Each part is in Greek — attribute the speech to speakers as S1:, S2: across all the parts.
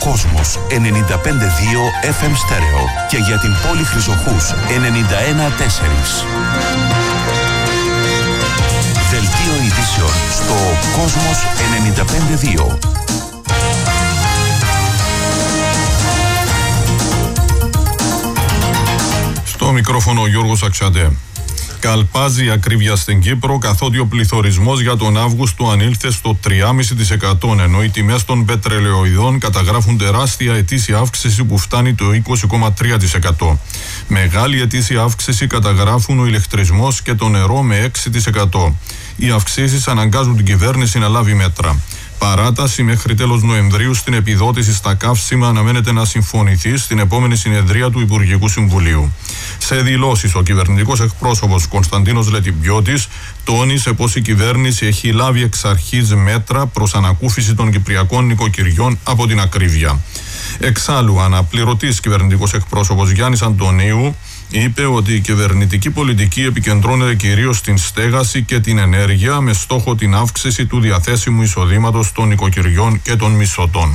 S1: Κόσμος 95.2 FM Stereo και για την πόλη Χρυσοχούς 91.4. Δελτίο ειδήσεων στο Κόσμος 95.2.
S2: Στο μικρόφωνο ο Γιώργος Αξιαντέ. Καλπάζει η ακρίβεια στην Κύπρο, καθότι ο πληθωρισμός για τον Αύγουστο ανήλθε στο 3,5%, ενώ οι τιμές των πετρελαιοειδών καταγράφουν τεράστια ετήσια αύξηση που φτάνει το 20,3%. Μεγάλη ετήσια αύξηση καταγράφουν ο ηλεκτρισμός και το νερό με 6%. Οι αυξήσεις αναγκάζουν την κυβέρνηση να λάβει μέτρα. Παράταση μέχρι τέλος Νοεμβρίου στην επιδότηση στα καύσιμα αναμένεται να συμφωνηθεί στην επόμενη συνεδρία του Υπουργικού Συμβουλίου. Σε δηλώσεις, ο κυβερνητικός εκπρόσωπος Κωνσταντίνος Λετιμπιώτης τόνισε πως η κυβέρνηση έχει λάβει εξ αρχής μέτρα προς ανακούφιση των κυπριακών νοικοκυριών από την ακρίβεια. Εξάλλου, αναπληρωτής κυβερνητικός εκπρόσωπος Γιάννης Αντωνίου είπε ότι η κυβερνητική πολιτική επικεντρώνεται κυρίως στην στέγαση και την ενέργεια με στόχο την αύξηση του διαθέσιμου εισοδήματος των νοικοκυριών και των μισθωτών.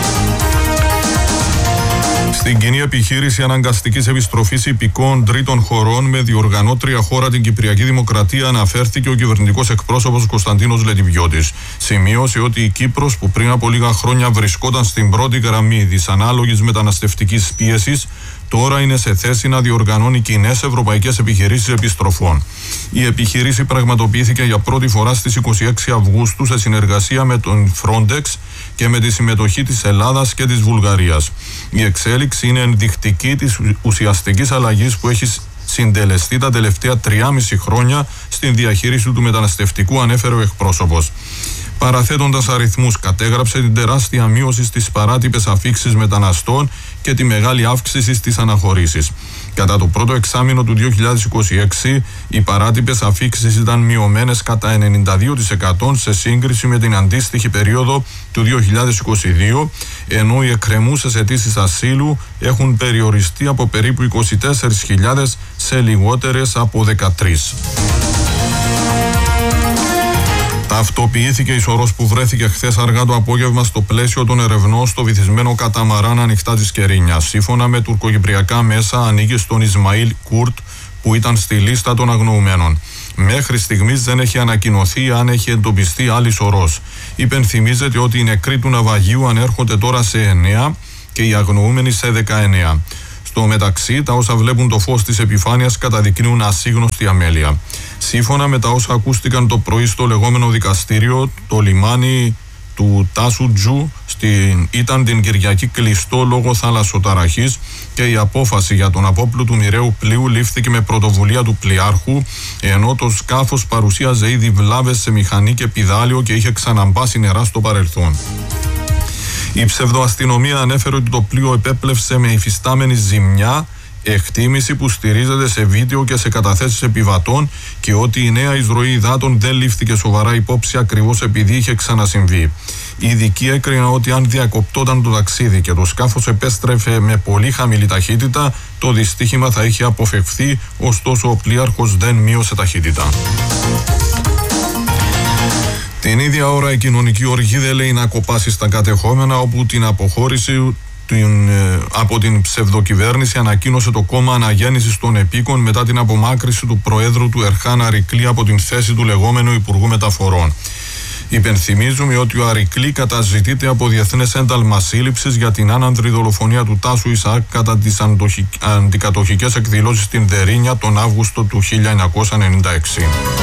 S2: Στην κοινή επιχείρηση αναγκαστικής επιστροφής υπηκόων τρίτων χωρών με διοργανώτρια χώρα την Κυπριακή Δημοκρατία αναφέρθηκε ο κυβερνητικός εκπρόσωπος Κωνσταντίνος Λετιμπιώτης. Σημείωσε ότι η Κύπρος, που πριν από λίγα χρόνια βρισκόταν στην πρώτη γραμμή της ανάλογης μεταναστευτικής πίεσης, τώρα είναι σε θέση να διοργανώνει κοινές ευρωπαϊκές επιχειρήσεις επιστροφών. Η επιχειρήση πραγματοποιήθηκε για πρώτη φορά στις 26 Αυγούστου σε συνεργασία με τον Frontex και με τη συμμετοχή της Ελλάδας και της Βουλγαρίας. Η εξέλιξη είναι ενδεικτική της ουσιαστικής αλλαγής που έχει συντελεστεί τα τελευταία 3,5 χρόνια στην διαχείριση του μεταναστευτικού, ανέφερε ο εκπρόσωπος. Παραθέτοντας αριθμούς, κατέγραψε την τεράστια μείωση στις παράτυπες αφίξεις μεταναστών και τη μεγάλη αύξηση στις αναχωρήσεις. Κατά το πρώτο εξάμηνο του 2026, οι παράτυπες αφίξεις ήταν μειωμένες κατά 92% σε σύγκριση με την αντίστοιχη περίοδο του 2022, ενώ οι εκκρεμούσες αιτήσεις ασύλου έχουν περιοριστεί από περίπου 24.000 σε λιγότερες από 13. Ταυτοποιήθηκε η σωρός που βρέθηκε χθες αργά το απόγευμα στο πλαίσιο των ερευνών στο βυθισμένο καταμαράν ανοιχτά της Κερίνιας. Σύμφωνα με τουρκοκυπριακά μέσα, ανήκει στον Ισμαήλ Κουρτ, που ήταν στη λίστα των αγνοουμένων. Μέχρι στιγμής δεν έχει ανακοινωθεί αν έχει εντοπιστεί άλλη σωρός. Υπενθυμίζεται ότι οι νεκροί του ναυαγίου ανέρχονται τώρα σε 9 και οι αγνοούμενοι σε 19. Στο μεταξύ, τα όσα βλέπουν το φως της επιφάνειας καταδεικνύουν ασύγνωστη αμέλεια. Σύμφωνα με τα όσα ακούστηκαν το πρωί στο λεγόμενο δικαστήριο, το λιμάνι του Τάσου Τζου ήταν την Κυριακή κλειστό λόγω θαλασσοταραχής και η απόφαση για τον απόπλου του μοιραίου πλοίου λήφθηκε με πρωτοβουλία του πλοιάρχου, ενώ το σκάφος παρουσίαζε ήδη βλάβες σε μηχανή και πηδάλιο και είχε ξαναμπάσει νερά στο παρελθόν. Η ψευδοαστυνομία ανέφερε ότι το πλοίο επέπλευσε με υφιστάμενη ζημιά, εκτίμηση που στηρίζεται σε βίντεο και σε καταθέσεις επιβατών, και ότι η νέα εισρωή υδάτων δεν λήφθηκε σοβαρά υπόψη ακριβώς επειδή είχε ξανασυμβεί. Οι ειδικοί έκριναν ότι αν διακοπτόταν το ταξίδι και το σκάφος επέστρεφε με πολύ χαμηλή ταχύτητα, το δυστύχημα θα είχε αποφευθεί, ωστόσο ο πλοίαρχος δεν μείωσε ταχύτητα. Την ίδια ώρα η κοινωνική οργή δεν λέει να κοπάσει στα κατεχόμενα, όπου την αποχώρηση από την ψευδοκυβέρνηση ανακοίνωσε το κόμμα Αναγέννησης των Επίκων μετά την απομάκρυση του Προέδρου του Ερχάν Αρικλή από την θέση του λεγόμενου Υπουργού Μεταφορών. Υπενθυμίζουμε ότι ο Αρικλή καταζητείται από διεθνές ένταλμα σύλληψης για την άνανδρη δολοφονία του Τάσου Ισαάκ κατά τις αντικατοχικές εκδηλώσεις στην Δερίνια τον Αύγουστο του 1996.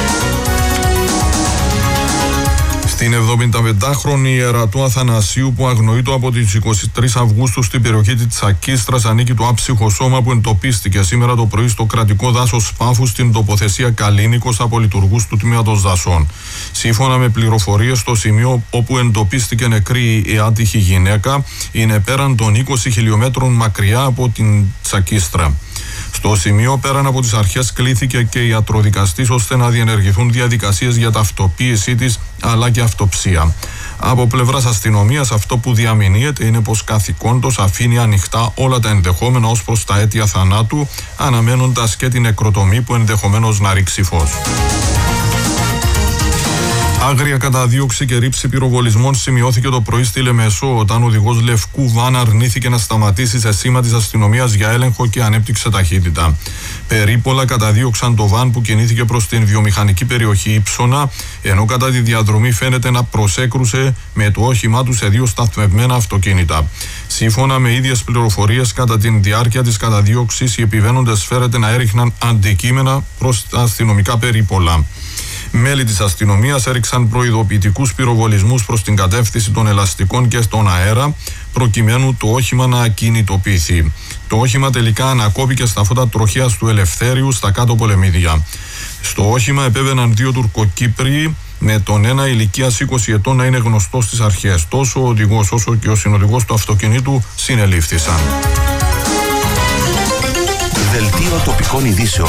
S2: Στην 75χρονη Ιερατό Αθανασίου, που αγνοείτο από τις 23 Αυγούστου στην περιοχή της Τσακίστρας, ανήκει το άψυχο σώμα που εντοπίστηκε σήμερα το πρωί στο κρατικό δάσος Πάφου στην τοποθεσία Καλίνικος από λειτουργούς του τμήματος δασών. Σύμφωνα με πληροφορίες, στο σημείο όπου εντοπίστηκε νεκρή η άτυχη γυναίκα είναι πέραν των 20 χιλιόμετρων μακριά από την Τσακίστρα. Στο σημείο, πέραν από τις αρχές, κλήθηκε και ιατροδικαστής ώστε να διενεργηθούν διαδικασίες για ταυτοποίησή της αλλά και αυτοψία. Από πλευράς αστυνομίας, αυτό που διαμηνύεται είναι πως καθηκόντως αφήνει ανοιχτά όλα τα ενδεχόμενα ως προς τα αίτια θανάτου, αναμένοντας και την νεκροτομή που ενδεχομένως να ρίξει φως. Άγρια καταδίωξη και ρήψη πυροβολισμών σημειώθηκε το πρωί στη Λεμεσό, όταν ο οδηγός λευκού βαν αρνήθηκε να σταματήσει σε σήμα της αστυνομίας για έλεγχο και ανέπτυξε ταχύτητα. Περίπολα καταδίωξαν το βαν που κινήθηκε προς την βιομηχανική περιοχή Ήψωνα, ενώ κατά τη διαδρομή φαίνεται να προσέκρουσε με το όχημά του σε δύο σταθμευμένα αυτοκίνητα. Σύμφωνα με ίδιες πληροφορίες, κατά τη διάρκεια της καταδίωξης, οι επιβαίνοντες φέρεται να έριχναν αντικείμενα προς τα αστυνομικά περίπολα. Μέλη της αστυνομίας έριξαν προειδοποιητικούς πυροβολισμούς προς την κατεύθυνση των ελαστικών και στον αέρα, προκειμένου το όχημα να ακινητοποιηθεί. Το όχημα τελικά ανακόπηκε στα φώτα τροχέας του Ελευθέριου στα κάτω Πολεμίδια. Στο όχημα επέβαιναν δύο Τουρκοκύπριοι, με τον ένα ηλικίας 20 ετών να είναι γνωστός στις αρχές. Τόσο ο οδηγός όσο και ο συνοδηγός του αυτοκινήτου συνελήφθησαν.
S1: Δελτίο τοπικών ειδήσεων.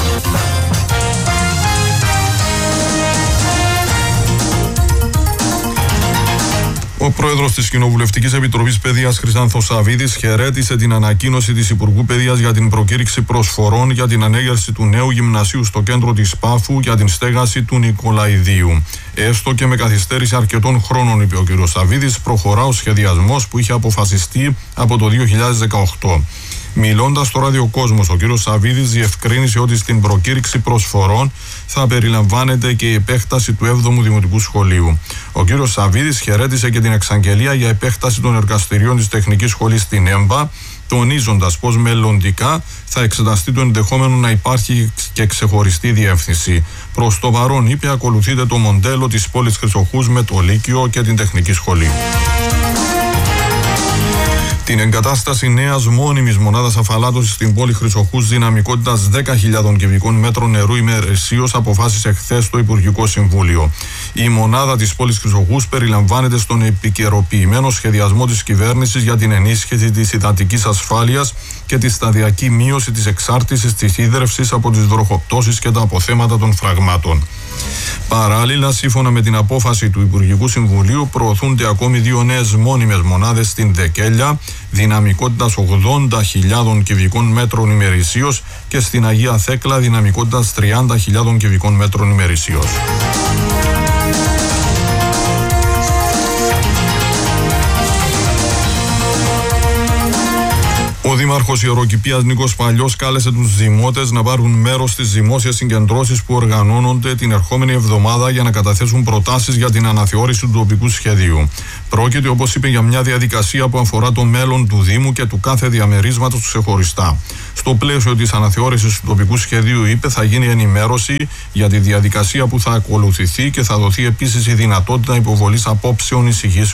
S2: Ο πρόεδρος της Κοινοβουλευτικής Επιτροπής Παιδείας Χρυσάνθος Σαββίδης χαιρέτησε την ανακοίνωση της Υπουργού Παιδείας για την προκήρυξη προσφορών για την ανέγερση του νέου γυμνασίου στο κέντρο της Πάφου για την στέγαση του Νικολαηδίου. Έστω και με καθυστέρηση αρκετών χρόνων, είπε ο κ. Σαββίδης, προχωρά ο σχεδιασμός που είχε αποφασιστεί από το 2018. Μιλώντας στο ραδιοκόσμος, ο κ. Σαββίδης διευκρίνησε ότι στην προκήρυξη προσφορών θα περιλαμβάνεται και η επέκταση του 7ου Δημοτικού Σχολείου. Ο κ. Σαββίδης χαιρέτησε και την εξαγγελία για επέκταση των εργαστηρίων της Τεχνικής Σχολής στην ΕΜΠΑ, τονίζοντας πως μελλοντικά θα εξεταστεί το ενδεχόμενο να υπάρχει και ξεχωριστή διεύθυνση. Προς το παρόν, είπε, ακολουθείται το μοντέλο της πόλης Χρυσοχούς με το Λύκειο και την Τεχνική Σχολή. Την εγκατάσταση νέας μόνιμης μονάδας αφαλάτωσης στην πόλη Χρυσοχούς δυναμικότητας 10.000 κυβικών μέτρων νερού ημερησίως αποφάσισε χθες το Υπουργικό Συμβούλιο. Η μονάδα της πόλης Χρυσοχούς περιλαμβάνεται στον επικαιροποιημένο σχεδιασμό της κυβέρνησης για την ενίσχυση της υδατικής ασφάλειας και τη σταδιακή μείωση της εξάρτησης της ίδρευσης από τις βροχοπτώσεις και τα αποθέματα των φραγμάτων. Παράλληλα, σύμφωνα με την απόφαση του Υπουργικού Συμβουλίου, προωθούνται ακόμη δύο νέες μόνιμες μονάδες στην Δεκέλια, δυναμικότητας 80.000 κυβικών μέτρων ημερησίως, και στην Αγία Θέκλα, δυναμικότητας 30.000 κυβικών μέτρων ημερησίως. Ο Δήμαρχος Ιεροκηπείας Νίκος Παλιός κάλεσε τους δημότες να πάρουν μέρος στις δημόσιες συγκεντρώσεις που οργανώνονται την ερχόμενη εβδομάδα για να καταθέσουν προτάσεις για την αναθεώρηση του τοπικού σχεδίου. Πρόκειται, όπως είπε, για μια διαδικασία που αφορά το μέλλον του Δήμου και του κάθε διαμερίσματος ξεχωριστά. Στο πλαίσιο της αναθεώρησης του τοπικού σχεδίου, είπε, θα γίνει ενημέρωση για τη διαδικασία που θα ακολουθηθεί και θα δοθεί επίσης η δυνατότητα υποβολής απόψεων, εισηγήσεων